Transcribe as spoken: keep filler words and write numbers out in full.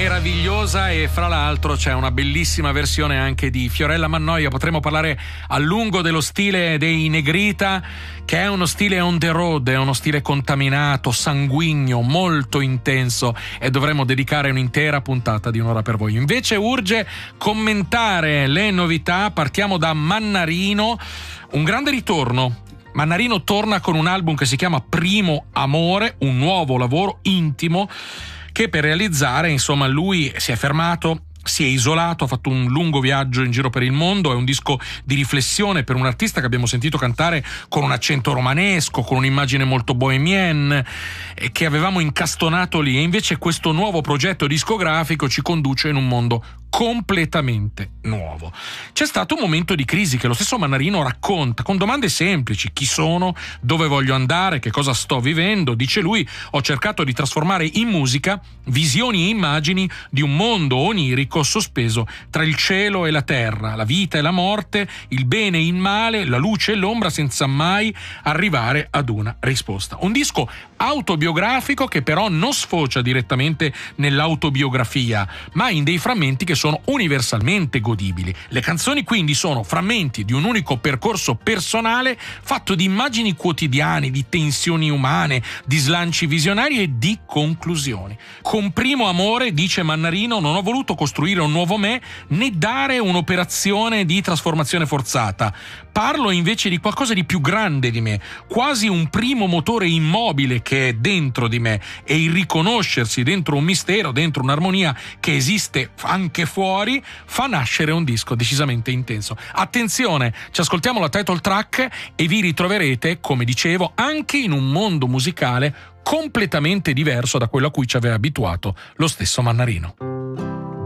meravigliosa, e fra l'altro c'è una bellissima versione anche di Fiorella Mannoia. Potremmo parlare a lungo dello stile dei Negrita, che è uno stile on the road, è uno stile contaminato, sanguigno, molto intenso, e dovremmo dedicare un'intera puntata di un'ora per voi. Invece urge commentare le novità. Partiamo da Mannarino, un grande ritorno. Mannarino torna con un album che si chiama Primo Amore, un nuovo lavoro intimo che per realizzare, insomma, lui si è fermato, si è isolato, ha fatto un lungo viaggio in giro per il mondo. È un disco di riflessione per un artista che abbiamo sentito cantare con un accento romanesco, con un'immagine molto bohemienne, e che avevamo incastonato lì, e invece questo nuovo progetto discografico ci conduce in un mondo completamente nuovo. C'è stato un momento di crisi che lo stesso Mannarino racconta con domande semplici: chi sono, dove voglio andare, che cosa sto vivendo. Dice lui: ho cercato di trasformare in musica visioni e immagini di un mondo onirico sospeso tra il cielo e la terra, la vita e la morte, il bene e il male, la luce e l'ombra, senza mai arrivare ad una risposta. Un disco autobiografico che però non sfocia direttamente nell'autobiografia, ma in dei frammenti che sono universalmente godibili. Le canzoni quindi sono frammenti di un unico percorso personale fatto di immagini quotidiane, di tensioni umane, di slanci visionari e di conclusioni. Con Primo Amore, dice Mannarino, non ho voluto costruire un nuovo me né dare un'operazione di trasformazione forzata. Parlo invece di qualcosa di più grande di me, quasi un primo motore immobile che è dentro di me, e il riconoscersi dentro un mistero, dentro un'armonia che esiste anche fuori, fa nascere un disco decisamente intenso. Attenzione, ci ascoltiamo la title track e vi ritroverete, come dicevo, anche in un mondo musicale completamente diverso da quello a cui ci aveva abituato lo stesso Mannarino.